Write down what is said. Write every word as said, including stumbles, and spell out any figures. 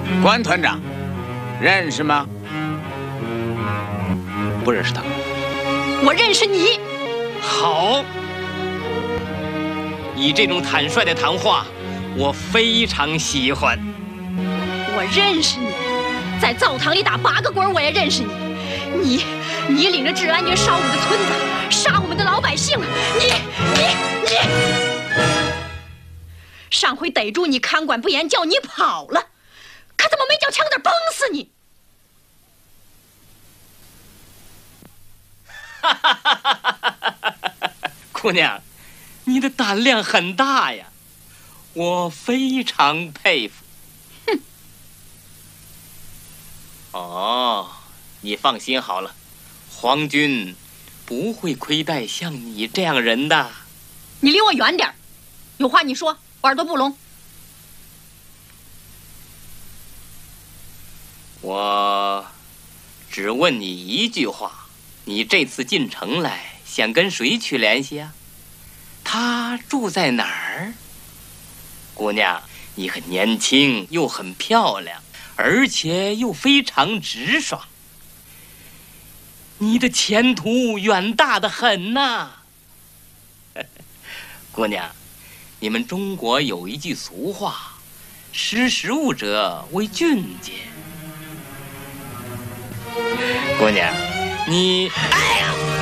关团长，认识吗？ 不认识他。 我认识你。 好，你这种坦率的谈话，我非常喜欢。 我认识你，在灶堂里打八个滚，我也认识你。你，你领着治安军烧我们的村子，杀我们的老百姓。你，你，你。上回逮住你看管不严，叫你跑了，可怎么没叫枪子崩死你？ 哈哈哈哈哈哈！姑娘，你的胆量很大呀，我非常佩服。 哼！ 哦，你放心好了，皇军不会亏待像你这样人的。 你离我远点，有话你说，我耳朵不聋。 我只问你一句话。你这次进城来，想跟谁去联系啊？他住在哪儿？姑娘，你很年轻，又很漂亮，而且又非常直爽，你的前途远大得很呐！姑娘，你们中国有一句俗话，识时务者为俊杰。姑娘，你，哎呀！